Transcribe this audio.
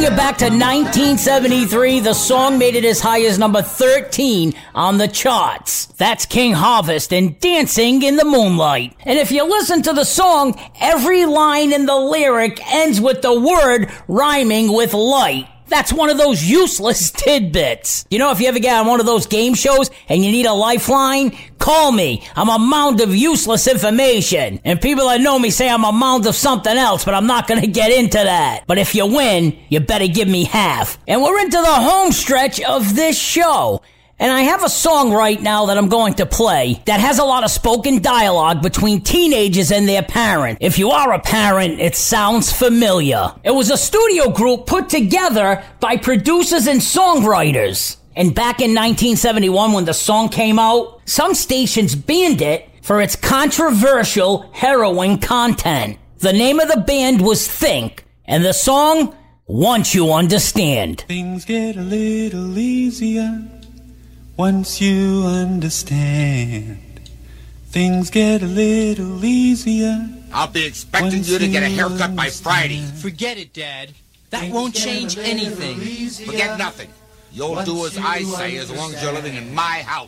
you back to 1973. The song made it as high as number 13 on the charts. That's King Harvest and Dancing in the Moonlight. And if you listen to the song, every line in the lyric ends with the word rhyming with light. That's one of those useless tidbits. You know, if you ever get on one of those game shows and you need a lifeline, call me. I'm a mound of useless information. And people that know me say I'm a mound of something else, but I'm not going to get into that. But if you win, you better give me half. And we're into the home stretch of this show. And I have a song right now that I'm going to play that has a lot of spoken dialogue between teenagers and their parent. If you are a parent, it sounds familiar. It was a studio group put together by producers and songwriters. And back in 1971, when the song came out, some stations banned it for its controversial heroin content. The name of the band was Think, and the song, Once You Understand. Things get a little easier once you understand. Things get a little easier. I'll be expecting you to get a haircut by Friday. Forget it, Dad. That won't change anything. Forget nothing. You'll do as I say as long as you're living in my house.